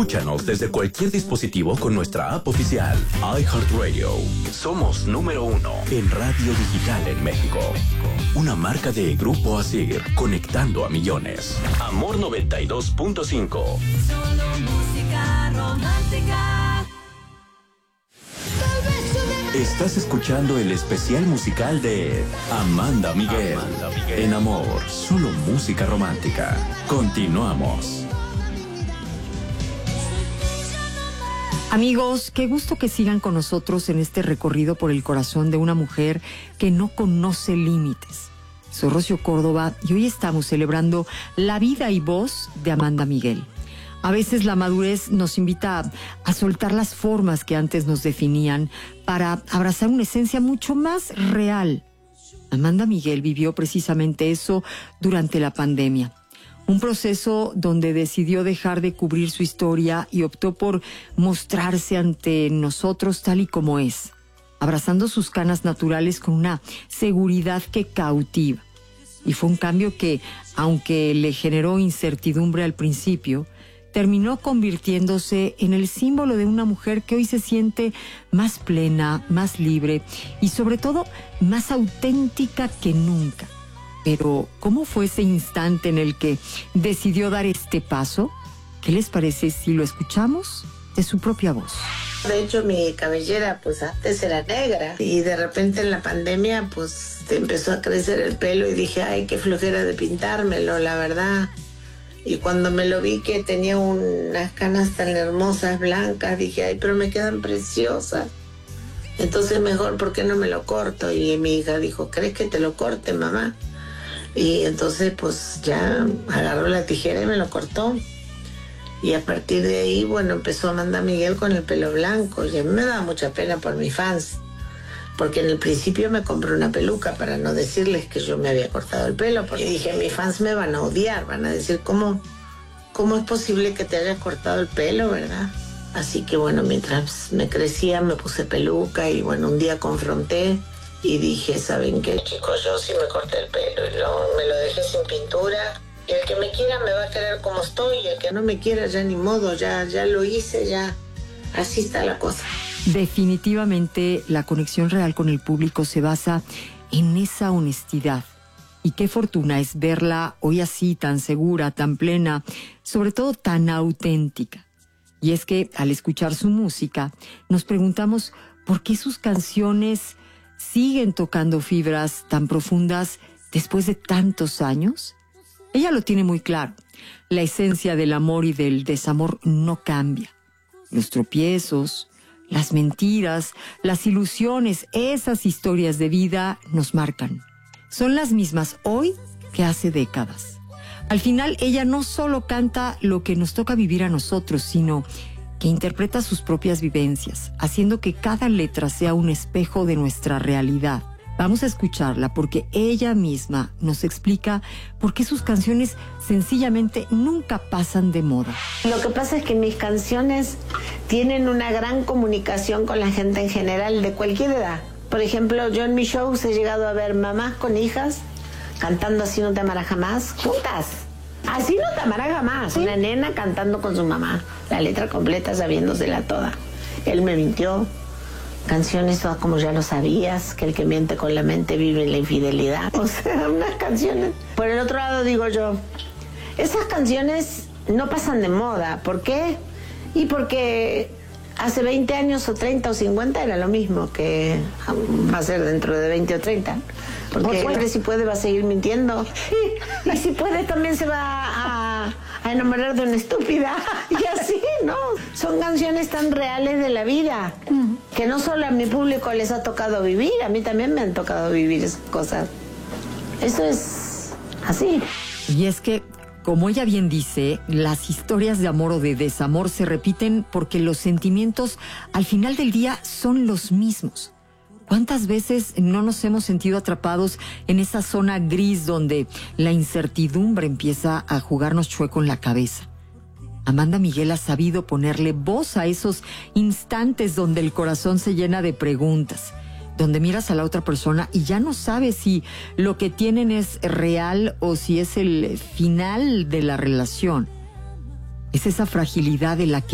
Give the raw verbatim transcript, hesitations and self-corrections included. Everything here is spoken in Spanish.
Escúchanos desde cualquier dispositivo con nuestra app oficial, iHeartRadio. Somos número uno en radio digital en México. Una marca de Grupo Asir, conectando a millones. Amor noventa y dos punto cinco. Solo música romántica. Estás escuchando el especial musical de Amanda Miguel. Amanda Miguel. En Amor, solo música romántica. Continuamos. Amigos, qué gusto que sigan con nosotros en este recorrido por el corazón de una mujer que no conoce límites. Soy Rocío Córdoba y hoy estamos celebrando la vida y voz de Amanda Miguel. A veces la madurez nos invita a, a soltar las formas que antes nos definían para abrazar una esencia mucho más real. Amanda Miguel vivió precisamente eso durante la pandemia. Un proceso donde decidió dejar de cubrir su historia y optó por mostrarse ante nosotros tal y como es, abrazando sus canas naturales con una seguridad que cautiva. Y fue un cambio que, aunque le generó incertidumbre al principio, terminó convirtiéndose en el símbolo de una mujer que hoy se siente más plena, más libre y sobre todo más auténtica que nunca. Pero, ¿cómo fue ese instante en el que decidió dar este paso? ¿Qué les parece si lo escuchamos de su propia voz? De hecho, mi cabellera, pues antes era negra. Y de repente en la pandemia, pues empezó a crecer el pelo y dije, ay, qué flojera de pintármelo, la verdad. Y cuando me lo vi que tenía unas canas tan hermosas, blancas, dije, ay, pero me quedan preciosas. Entonces mejor, ¿por qué no me lo corto? Y mi hija dijo, ¿crees que te lo corte, mamá? Y entonces pues ya agarró la tijera y me lo cortó. Y a partir de ahí, bueno, empezó Amanda Miguel con el pelo blanco. Y a mí me da mucha pena por mis fans. Porque en el principio me compré una peluca para no decirles que yo me había cortado el pelo. Porque dije, mis fans me van a odiar, van a decir, ¿cómo, cómo es posible que te hayas cortado el pelo, verdad? Así que bueno, mientras me crecía me puse peluca y bueno, un día confronté. Y dije, ¿saben qué, chicos? Yo sí me corté el pelo y yo me lo dejé sin pintura. Y el que me quiera me va a querer como estoy. Y el que no me quiera, ya ni modo, ya, ya lo hice, ya. Así está la cosa. Definitivamente la conexión real con el público se basa en esa honestidad. Y qué fortuna es verla hoy así, tan segura, tan plena, sobre todo tan auténtica. Y es que al escuchar su música, nos preguntamos por qué sus canciones siguen tocando fibras tan profundas después de tantos años. Ella lo tiene muy claro. La esencia del amor y del desamor no cambia. Los tropiezos, las mentiras, las ilusiones, esas historias de vida nos marcan. Son las mismas hoy que hace décadas. Al final, ella no solo canta lo que nos toca vivir a nosotros, sino que interpreta sus propias vivencias, haciendo que cada letra sea un espejo de nuestra realidad. Vamos a escucharla porque ella misma nos explica por qué sus canciones sencillamente nunca pasan de moda. Lo que pasa es que mis canciones tienen una gran comunicación con la gente en general, de cualquier edad. Por ejemplo, yo en mis shows he llegado a ver mamás con hijas cantando Así no te amará jamás, juntas. Así no te amará jamás. Una nena cantando con su mamá, la letra completa sabiéndosela toda. Él me mintió. Canciones todas como ya lo sabías, que el que miente con la mente vive en la infidelidad. O sea, unas canciones. Por el otro lado digo yo, esas canciones no pasan de moda. ¿Por qué? Y porque hace veinte años o treinta o cincuenta era lo mismo que va a ser dentro de veinte o treinta. Porque siempre si puede va a seguir mintiendo. Y, y si puede también se va a, a enamorar de una estúpida. Y así, ¿no? Son canciones tan reales de la vida. Que no solo a mi público les ha tocado vivir, a mí también me han tocado vivir esas cosas. Eso es así. Y es que, como ella bien dice, las historias de amor o de desamor se repiten porque los sentimientos al final del día son los mismos. ¿Cuántas veces no nos hemos sentido atrapados en esa zona gris donde la incertidumbre empieza a jugarnos chueco en la cabeza? Amanda Miguel ha sabido ponerle voz a esos instantes donde el corazón se llena de preguntas, donde miras a la otra persona y ya no sabes si lo que tienen es real o si es el final de la relación. Es esa fragilidad de la que